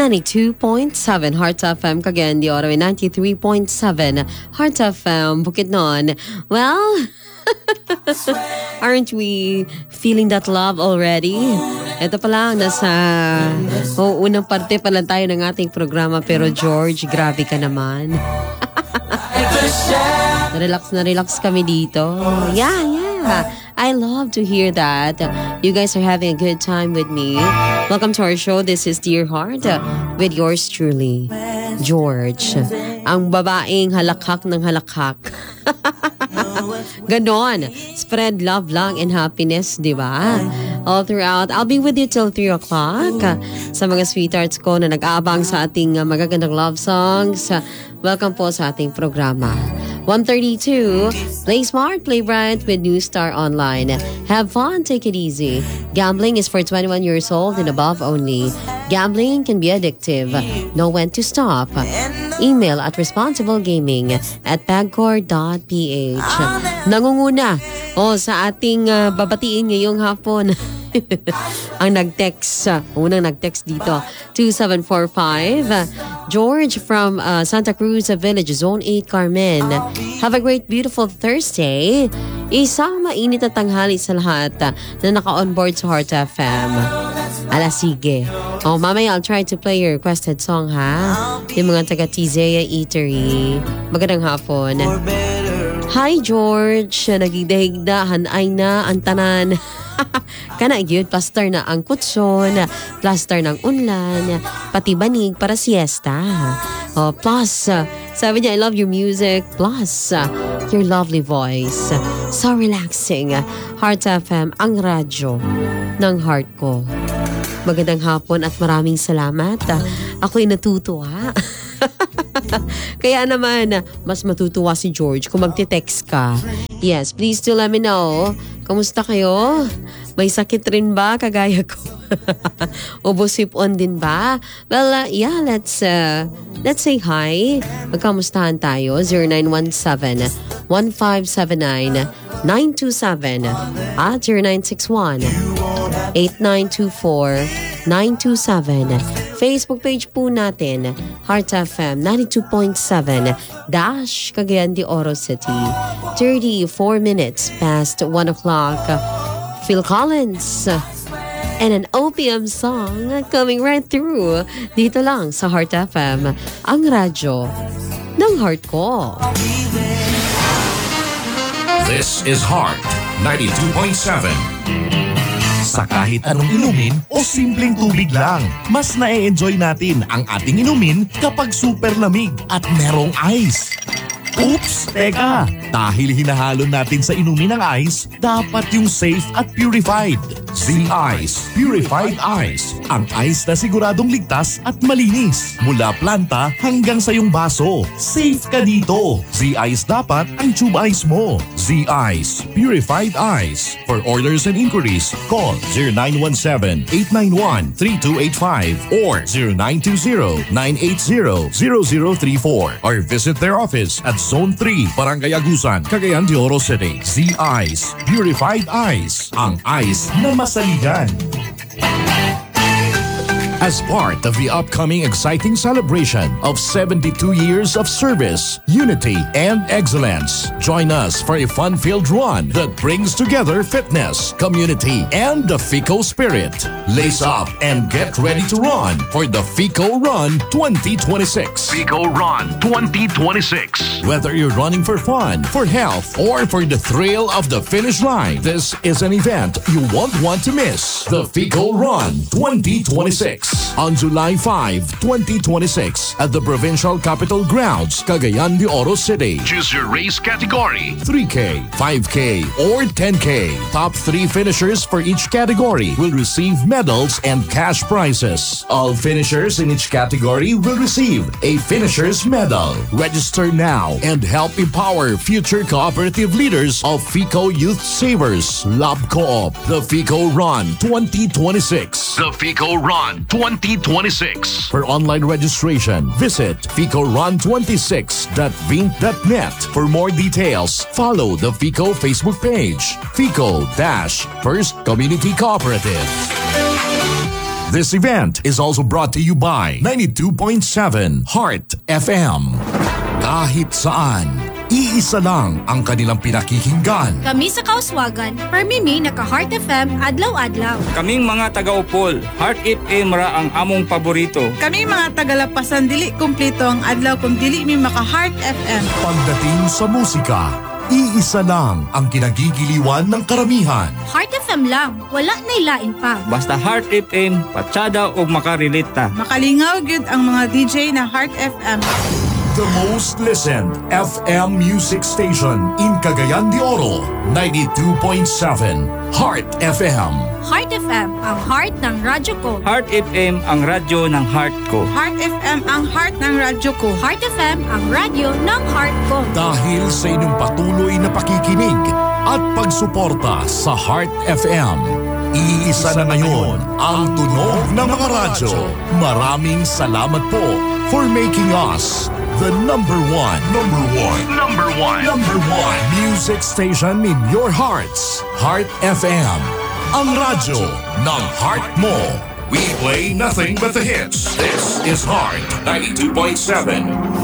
92.7 Heart FM, Cagayan de Oro, 93.7 Heart FM, Bukidnon. Well, aren't we feeling that love already? Ito pa lang, nasa unang parte pa lang tayo ng ating programa, pero George, grabe ka naman. Relax kami dito. Yeah. I love to hear that. You guys are having a good time with me. Welcome to our show. This is Dear Heart with yours truly, George. Ang babaeng halakhak ng halakhak. Ganon. Spread love lang and happiness, di ba? All throughout. I'll be with you till 3 o'clock. Sa mga sweethearts ko na nag-aabang sa ating magagandang love songs, welcome po sa ating programa. 132, play smart, play bright with New Star Online. Have fun, take it easy. Gambling is for 21 years old and above only. Gambling can be addictive. Know when to stop. Email at responsiblegaming@pagcor.ph. Nangunguna sa ating babatiin ngayong hapon. Ang unang nag-text dito, 2745. George from Santa Cruz Village, Zone 8, Carmen. Have a great, beautiful Thursday. Isang mainit na tanghali sa lahat na naka-onboard sa Heart FM. Sige. Mamaya I'll try to play your requested song, ha? Yung mga taga Tizea Eatery. Magandang hapon. Hi, George. Nagidahigda, hanay na ang tanan. Kana gyud plaster na ang kutson, plaster ng unlan, pati banig para siesta. Plus, sabi niya, I love your music. Plus, your lovely voice. So relaxing. Heart FM, ang radyo ng heart ko. Magandang hapon at maraming salamat. Ako'y natutuwa. Kaya naman, mas matutuwa si George kung magte-text ka. Yes, please do let me know. Kamusta kayo? May sakit rin ba kagaya ko? Ubosip-on din ba? Well, let's say hi. Magkamustahan tayo. 0917-1579-927 at 0961-8924-927. Facebook page po natin, Heart FM 92.7 Cagayan de Oro City. 34 minutes past 1 o'clock. Phil Collins and an OPM song coming right through dito lang sa Heart FM, ang radyo ng heart ko. This is Heart 92.7. Sa kahit anong inumin o simpleng tubig lang, mas na-enjoy natin ang ating inumin kapag super lamig at merong ice. Oops! Teka! Dahil hinahalo natin sa inumin ng ice, dapat yung safe at purified. Z-Ice Purified Ice. Ang ice na siguradong ligtas at malinis. Mula planta hanggang sa iyong baso. Safe ka dito. Z-Ice dapat ang tube ice mo. Z-Ice Purified Ice. For orders and inquiries, call 0917-891-3285 or 0920-980-0034 or visit their office at Zone 3, Barangay Agusan, Cagayan de Oro City. Z-Ice Purified Ice. Ang ice na masaligan. As part of the upcoming exciting celebration of 72 years of service, unity, and excellence, join us for a fun-filled run that brings together fitness, community, and the FICO spirit. Lace up and get ready to run for the FICO Run 2026. FICO Run 2026. Whether you're running for fun, for health, or for the thrill of the finish line, this is an event you won't want to miss. The FICO Run 2026. On July 5, 2026 at the Provincial Capitol Grounds, Cagayan de Oro City. Choose your race category. 3K, 5K, or 10K. Top 3 finishers for each category will receive medals and cash prizes. All finishers in each category will receive a finisher's medal. Register now and help empower future cooperative leaders of FICO Youth Savers, Lab Co-op, the FICO Run 2026. The FICO Run 2026. For online registration, visit FICO-Run26.vink.net. For more details, follow the FICO Facebook page, FICO-First Community Cooperative. This event is also brought to you by 92.7 Heart FM. Kahit saan, iisa lang ang kanilang pinakikinggan. Kami sa Kauswagan, permimi naka-Heart FM adlaw-adlaw. Kaming mga taga-Upol, Heart FM ra ang among paborito. Kami mga tagalapasan dili kumpleto ang adlaw kung dili mi maka-Heart FM. Pagdating sa musika, iisa lang ang kinagigiliwan ng karamihan. Heart FM lang, wala na ilain pa. Basta Heart FM, patsada o makarelita. Makalingaw gyud ang mga DJ na Heart FM. The most listened FM music station in Cagayan de Oro, 92.7 Heart FM. Heart FM, ang heart ng radyo ko. Heart FM ang radyo ng heart ko. Heart FM ang heart ng radyo ko. Heart FM, ang radyo ng heart ko. Dahil sa inyong patuloy na pakikinig at pagsuporta sa Heart FM, iisa na ngayon ang tunog ng mga radyo. Maraming salamat po for making us the number one music station in your hearts. Heart FM, ang radyo ng heart mo. We play nothing but the hits. This is Heart 92.7.